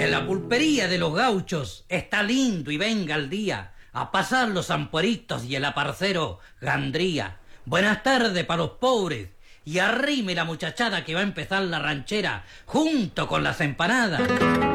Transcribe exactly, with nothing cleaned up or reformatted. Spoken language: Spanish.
En la pulpería de los gauchos está lindo y venga el día a pasar los ampueritos y el aparcero Gandría. Buenas tardes para los pobres y arrime la muchachada que va a empezar la ranchera junto con las empanadas.